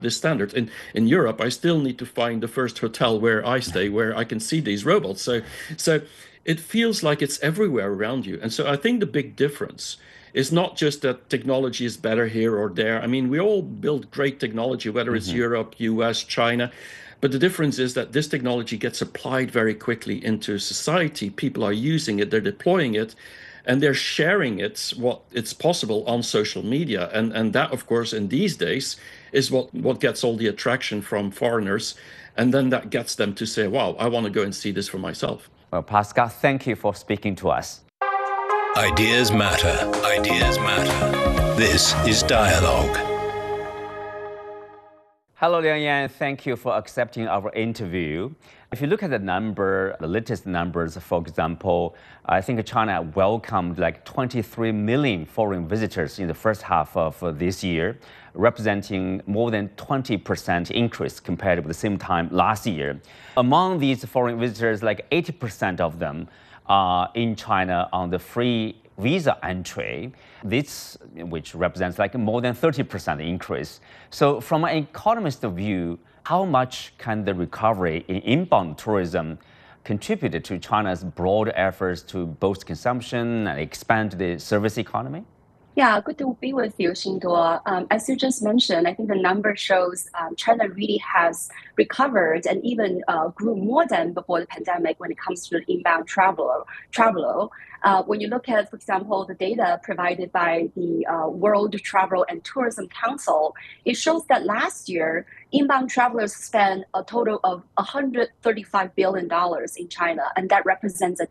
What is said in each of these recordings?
this standard. In Europe, I still need to find the first hotel where I stay, where I can see these robots. So it feels like it's everywhere around you. And so I think the big difference is not just that technology is better here or there. I mean, we all build great technology, whether it's Hmm. Europe, US, China. But the difference is that this technology gets applied very quickly into society. People are using it, they're deploying it, and they're sharing it what it's possible on social media. And that, of course, in these days is what gets all the attraction from foreigners. And then that gets them to say, wow, I want to go and see this for myself. Well, Pascal, thank you for speaking to us. Ideas matter. Ideas matter. This is Dialogue. Hello, Liang Yan. Thank you for accepting our interview. If you look at the latest numbers, for example, I think China welcomed like 23 million foreign visitors in the first half of this year, representing more than 20% increase compared with the same time last year. Among these foreign visitors, like 80% of them are in China on the free visa entry, this which represents like more than 30% increase. So from an economist view, how much can the recovery in inbound tourism contribute to China's broad efforts to boost consumption and expand the service economy? Yeah, good to be with you, Xingduo. As you just mentioned, I think the number shows China really has recovered and even grew more than before the pandemic when it comes to the inbound traveler. When you look at, for example, the data provided by the World Travel and Tourism Council, it shows that last year, inbound travelers spent a total of $135 billion in China, and that represents a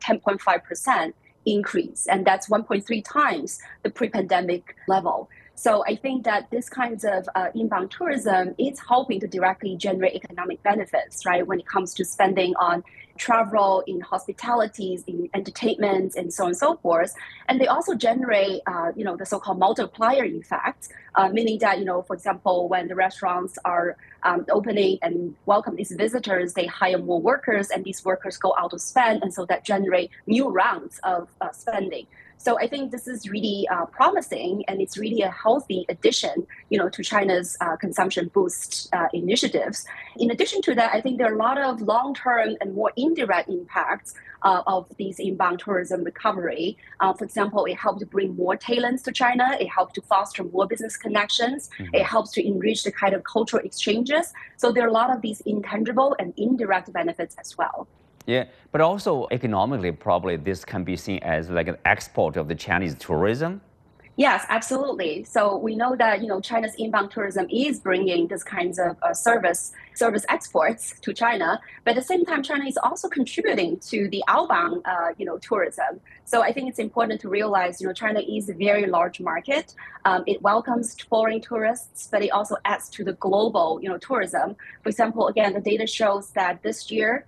10.5% increase, and that's 1.3 times the pre-pandemic level. So I think that this kinds of inbound tourism is helping to directly generate economic benefits, right? When it comes to spending on travel, in hospitalities, in entertainment, and so on and so forth. And they also generate, the so-called multiplier effect, meaning that, for example, when the restaurants are opening and welcome these visitors, they hire more workers, and these workers go out to spend, and so that generate new rounds of spending. So I think this is really promising, and it's really a healthy addition, to China's consumption boost initiatives. In addition to that, I think there are a lot of long-term and more indirect impacts of these inbound tourism recovery. For example, it helped to bring more talents to China. It helped to foster more business connections. Mm-hmm. It helps to enrich the kind of cultural exchanges. So there are a lot of these intangible and indirect benefits as well. Yeah, but also economically, probably this can be seen as like an export of the Chinese tourism. Yes, absolutely. So we know that China's inbound tourism is bringing this kinds of service exports to China, but at the same time, China is also contributing to the outbound tourism. So I think it's important to realize China is a very large market. It welcomes foreign tourists, but it also adds to the global tourism. For example, again, the data shows that this year,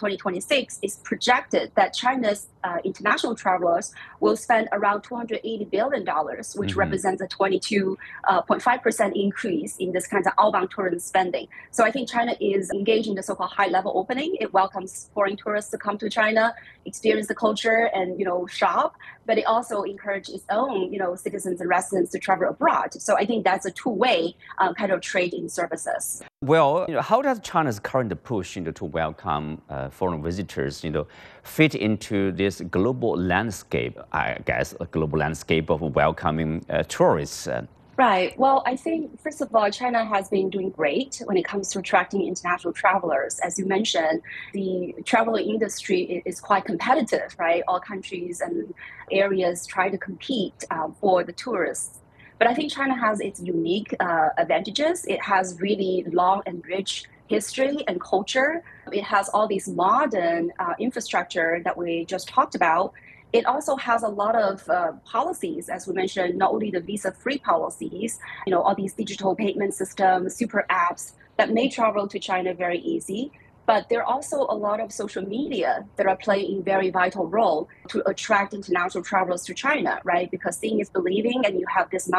2026, is projected that China's international travelers will spend around $280 billion, which mm-hmm. represents a 22.5% increase in this kind of outbound tourism spending. So I think China is engaging in the so-called high-level opening. It welcomes foreign tourists to come to China, experience the culture, and shop. But it also encourages its own citizens and residents to travel abroad. So I think that's a two-way kind of trade in services. Well, how does China's current push to welcome foreign visitors, fit into this global landscape? I guess a global landscape of welcoming tourists. Right. Well, I think, first of all, China has been doing great when it comes to attracting international travelers. As you mentioned, the travel industry is quite competitive, right? All countries and areas try to compete for the tourists. But I think China has its unique advantages. It has really long and rich history and culture. It has all these modern infrastructure that we just talked about. It also has a lot of policies, as we mentioned, not only the visa-free policies, all these digital payment systems, super apps that make travel to China very easy. But there are also a lot of social media that are playing a very vital role to attract international travelers to China, right? Because seeing is believing, and you have this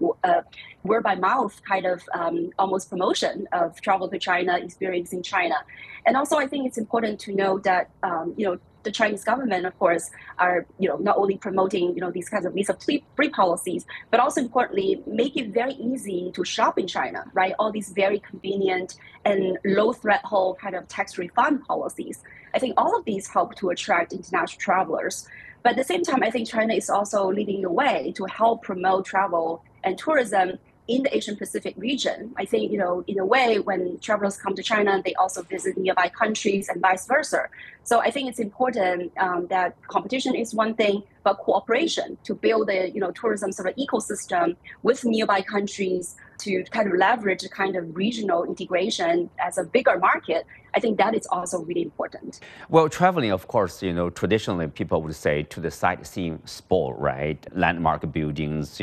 word by mouth kind of almost promotion of travel to China, experience in China. And also, I think it's important to know that, the Chinese government, of course, are not only promoting these kinds of visa-free policies, but also importantly make it very easy to shop in China, right? All these very convenient and low-threshold kind of tax refund policies. I think all of these help to attract international travelers. But at the same time, I think China is also leading the way to help promote travel and tourism in the Asian Pacific region. I think, in a way, when travelers come to China, they also visit nearby countries and vice versa. So I think it's important that competition is one thing, but cooperation to build a tourism sort of ecosystem with nearby countries to kind of leverage the kind of regional integration as a bigger market. I think that is also really important. Well, traveling, of course, traditionally people would say to the sightseeing spot, right? Landmark buildings,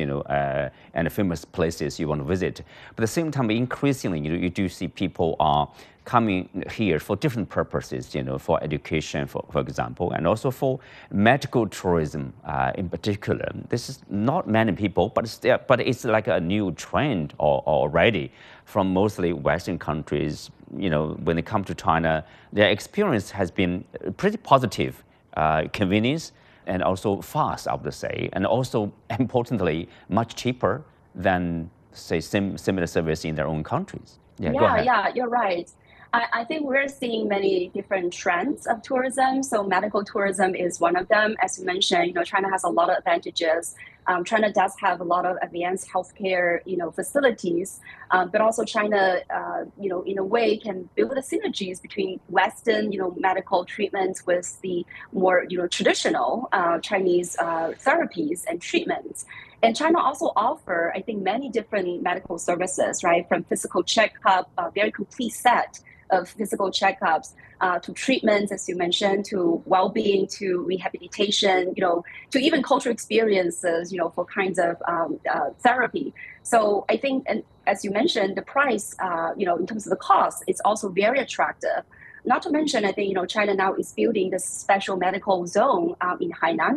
and famous places you want to visit. But at the same time, increasingly, you do see people are coming here for different purposes, for education, for example, and also for medical tourism in particular. This is not many people, but it's like a new trend already from mostly Western countries. When they come to China, their experience has been pretty positive, convenience, and also fast, I would say, and also importantly, much cheaper than, say, similar service in their own countries. Yeah, you're right. I think we're seeing many different trends of tourism. So medical tourism is one of them. As you mentioned, China has a lot of advantages. China does have a lot of advanced healthcare, facilities, but also China, in a way, can build the synergies between Western, medical treatments with the more, traditional Chinese therapies and treatments. And China also offer, I think, many different medical services, right? From physical checkup, a very complete set of physical checkups, to treatments, as you mentioned, to well-being, to rehabilitation, to even cultural experiences, for kinds of therapy. So I think, and as you mentioned, the price, in terms of the cost, it's also very attractive. Not to mention, I think, China now is building this special medical zone in Hainan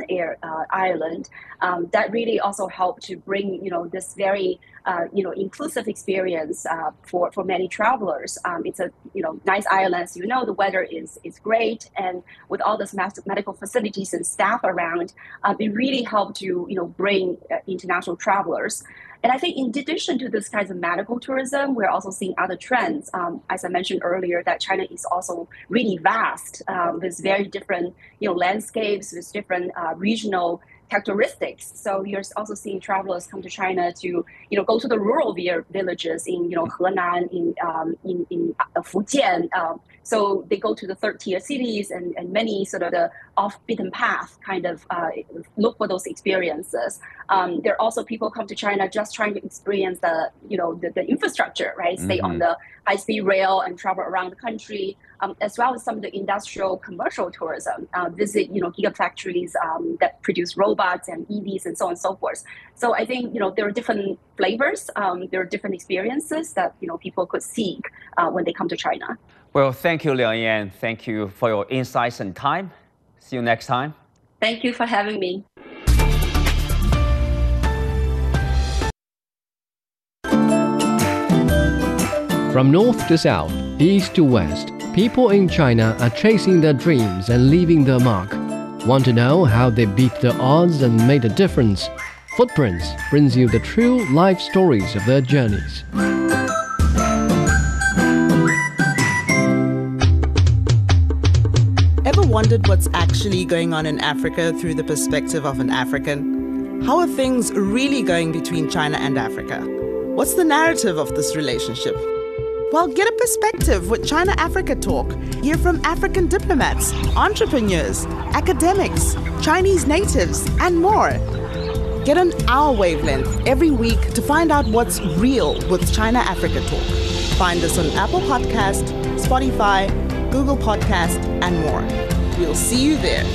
Island that really also helped to bring, this very, inclusive experience for many travelers. It's a, nice island. As the weather is great. And with all this massive medical facilities and staff around, it really helped to, bring international travelers. And I think in addition to this kinds of medical tourism, we're also seeing other trends. As I mentioned earlier, that China is also really vast with very different, landscapes, with different regional characteristics. So you're also seeing travelers come to China to, go to the rural villages in, Henan, in Fujian. So they go to the third-tier cities and many sort of the off-beaten path kind of look for those experiences. There are also people come to China just trying to experience the infrastructure, right? Stay on the high-speed rail and travel around the country, as well as some of the industrial commercial tourism, visit, gigafactories that produce robots and EVs and so on and so forth. So I think, there are different flavors, there are different experiences that, people could seek when they come to China. Well, thank you, Liang Yan. Thank you for your insights and time. See you next time. Thank you for having me. From north to south, east to west, people in China are chasing their dreams and leaving their mark. Want to know how they beat the odds and made a difference? Footprints brings you the true life stories of their journeys. Ever wondered what's actually going on in Africa through the perspective of an African? How are things really going between China and Africa? What's the narrative of this relationship? Well, get a perspective with China-Africa Talk. Hear from African diplomats, entrepreneurs, academics, Chinese natives, and more. Get on our wavelength every week to find out what's real with China-Africa Talk. Find us on Apple Podcast, Spotify, Google Podcast, and more. We'll see you there.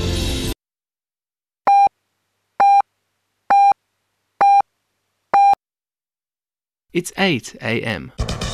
It's 8 a.m.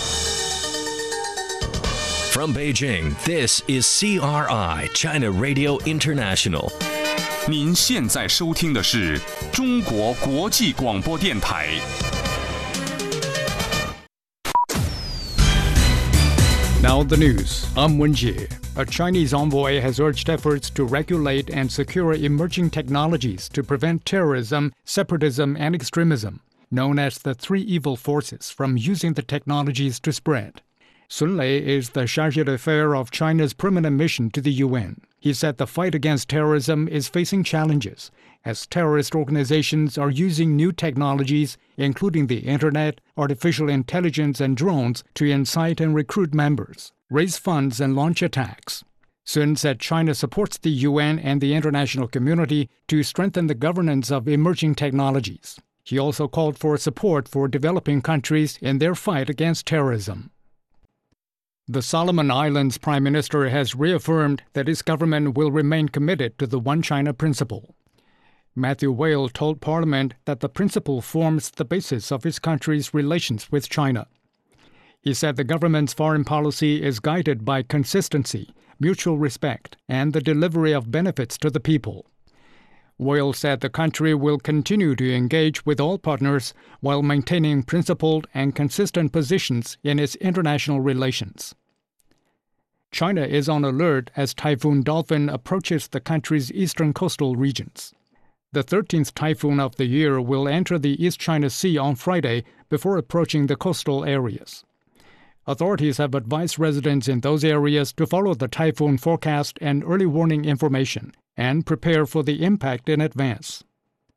From Beijing, this is CRI, China Radio International. 您现在收听的是中国国际广播电台。 Now the news. I'm Wenjie. A Chinese envoy has urged efforts to regulate and secure emerging technologies to prevent terrorism, separatism, and extremism, known as the three evil forces, from using the technologies to spread. Sun Lei is the chargé d'affaires of China's permanent mission to the UN. He said the fight against terrorism is facing challenges, as terrorist organizations are using new technologies, including the internet, artificial intelligence, and drones, to incite and recruit members, raise funds, and launch attacks. Sun said China supports the UN and the international community to strengthen the governance of emerging technologies. He also called for support for developing countries in their fight against terrorism. The Solomon Islands Prime Minister has reaffirmed that his government will remain committed to the One China principle. Matthew Whale told Parliament that the principle forms the basis of his country's relations with China. He said the government's foreign policy is guided by consistency, mutual respect, and the delivery of benefits to the people. Whale said the country will continue to engage with all partners while maintaining principled and consistent positions in its international relations. China is on alert as Typhoon Dolphin approaches the country's eastern coastal regions. The 13th typhoon of the year will enter the East China Sea on Friday before approaching the coastal areas. Authorities have advised residents in those areas to follow the typhoon forecast and early warning information and prepare for the impact in advance.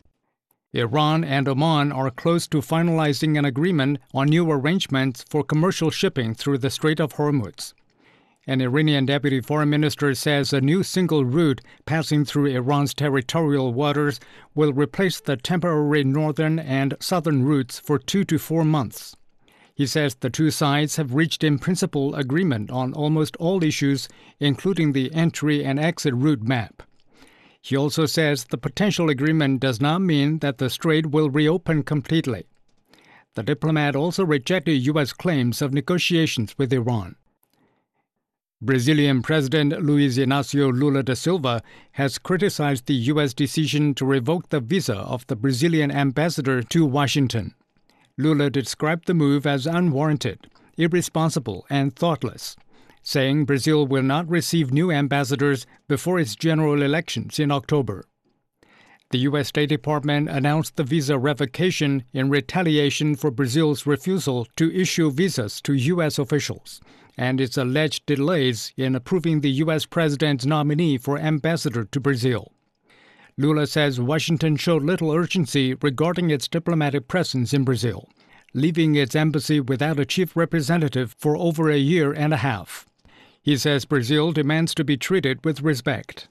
Iran and Oman are close to finalizing an agreement on new arrangements for commercial shipping through the Strait of Hormuz. An Iranian deputy foreign minister says a new single route passing through Iran's territorial waters will replace the temporary northern and southern routes for 2 to 4 months. He says the two sides have reached in principle agreement on almost all issues, including the entry and exit route map. He also says the potential agreement does not mean that the strait will reopen completely. The diplomat also rejected U.S. claims of negotiations with Iran. Brazilian President Luiz Inácio Lula da Silva has criticized the U.S. decision to revoke the visa of the Brazilian ambassador to Washington. Lula described the move as unwarranted, irresponsible, and thoughtless, saying Brazil will not receive new ambassadors before its general elections in October. The U.S. State Department announced the visa revocation in retaliation for Brazil's refusal to issue visas to U.S. officials and its alleged delays in approving the U.S. president's nominee for ambassador to Brazil. Lula says Washington showed little urgency regarding its diplomatic presence in Brazil, leaving its embassy without a chief representative for over a year and a half. He says Brazil demands to be treated with respect.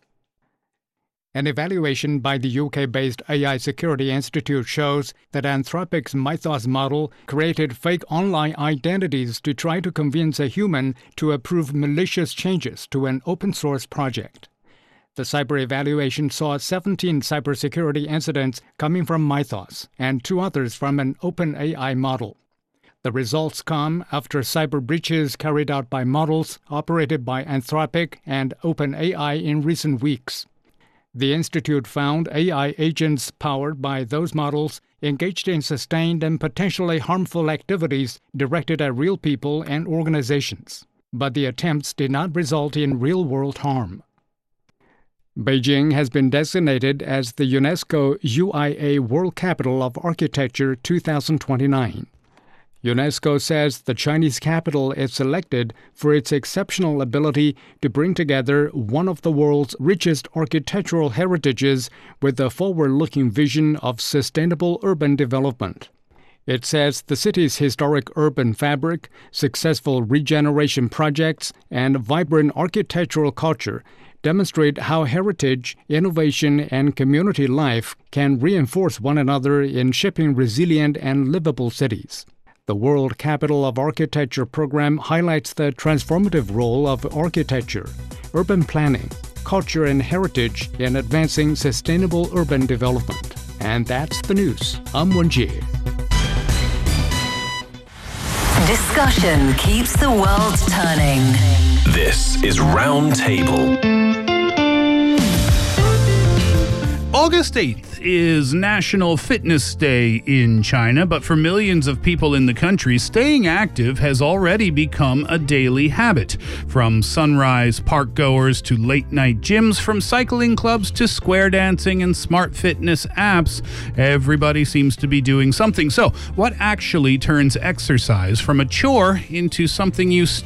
An evaluation by the UK-based AI Security Institute shows that Anthropic's Mythos model created fake online identities to try to convince a human to approve malicious changes to an open-source project. The cyber evaluation saw 17 cybersecurity incidents coming from Mythos and 2 others from an OpenAI model. The results come after cyber breaches carried out by models operated by Anthropic and OpenAI in recent weeks. The Institute found AI agents powered by those models engaged in sustained and potentially harmful activities directed at real people and organizations, but the attempts did not result in real-world harm. Beijing has been designated as the UNESCO UIA World Capital of Architecture 2029. UNESCO says the Chinese capital is selected for its exceptional ability to bring together one of the world's richest architectural heritages with a forward-looking vision of sustainable urban development. It says the city's historic urban fabric, successful regeneration projects, and vibrant architectural culture demonstrate how heritage, innovation, and community life can reinforce one another in shaping resilient and livable cities. The World Capital of Architecture program highlights the transformative role of architecture, urban planning, culture, and heritage in advancing sustainable urban development. And that's the news. I'm Wenjie. Discussion keeps the world turning. This is Roundtable. August 8th is National Fitness Day in China, but for millions of people in the country, staying active has already become a daily habit. From sunrise park goers to late-night gyms, from cycling clubs to square dancing and smart fitness apps, everybody seems to be doing something. So, what actually turns exercise from a chore into something you